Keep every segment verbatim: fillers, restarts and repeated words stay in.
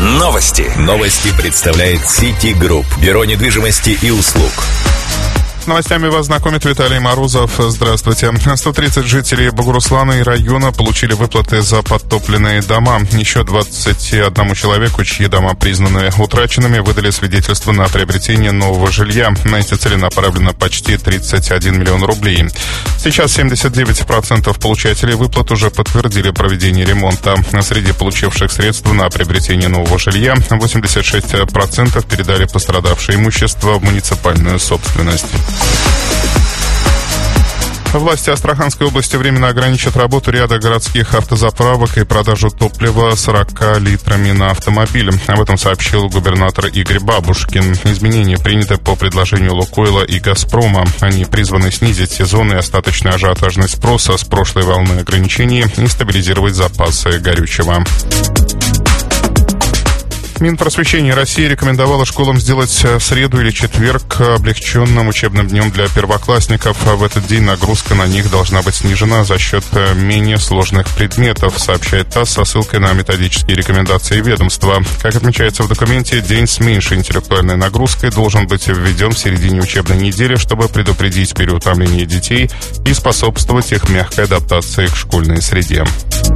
Новости. Новости представляет City Group. Бюро недвижимости и услуг. С новостями вас знакомит Виталий Морозов. Здравствуйте. сто тридцать жителей Бугуруслана и района получили выплаты за подтопленные дома. Еще двадцать одному человеку, чьи дома признаны утраченными, выдали свидетельство на приобретение нового жилья. На эти цели направлено почти тридцать один миллион рублей. Сейчас семьдесят девять процентов получателей выплат уже подтвердили проведение ремонта. Среди получивших средства на приобретение нового жилья восемьдесят шесть процентов передали пострадавшее имущество в муниципальную собственность. Власти Астраханской области временно ограничат работу ряда городских автозаправок и продажу топлива сорока литрами на автомобиль. Об этом сообщил губернатор Игорь Бабушкин. Изменения приняты по предложению Лукойла и Газпрома. Они призваны снизить сезонный остаточный ажиотажный спрос с прошлой волны ограничений и стабилизировать запасы горючего. Минпросвещение России рекомендовало школам сделать среду или четверг облегченным учебным днем для первоклассников. В этот день нагрузка на них должна быть снижена за счет менее сложных предметов, сообщает ТАСС со ссылкой на методические рекомендации ведомства. Как отмечается в документе, день с меньшей интеллектуальной нагрузкой должен быть введен в середине учебной недели, чтобы предупредить переутомление детей и способствовать их мягкой адаптации к школьной среде.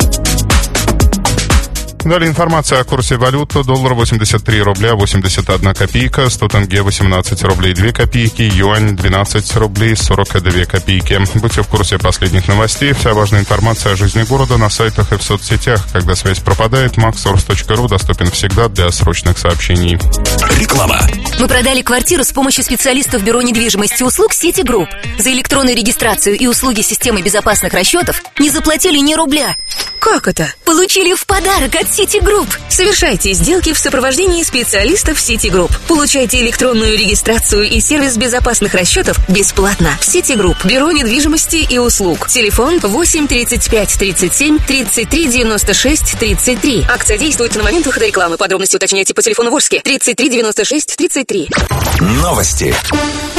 Далее информация о курсе валют. Доллар восемьдесят три рубля восемьдесят одна копейка, сто тенге восемнадцать рублей две копейки, юань двенадцать рублей сорок две копейки. Будьте в курсе последних новостей. Вся важная информация о жизни города на сайтах и в соцсетях. Когда связь пропадает, максорс точка ру доступен всегда для срочных сообщений. Реклама. Мы продали квартиру с помощью специалистов Бюро недвижимости и услуг City Group. За электронную регистрацию и услуги системы безопасных расчетов не заплатили ни рубля. Как это? Получили в подарок от City Group. Совершайте сделки в сопровождении специалистов City Group. Получайте электронную регистрацию и сервис безопасных расчетов бесплатно. City Group. Бюро недвижимости и услуг. Телефон восемь тридцать пять тридцать семь тридцать три девяносто шесть тридцать три. Акция действует на момент выхода рекламы. Подробности уточняйте по телефону Ворске тридцать три девяносто шесть тридцать три. Новости.